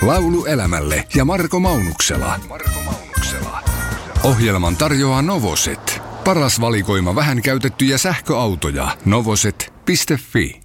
Laulu elämälle ja Marko Maunuksela. Ohjelman tarjoaa Novoset. Paras valikoima vähän käytettyjä sähköautoja. Novoset.fi.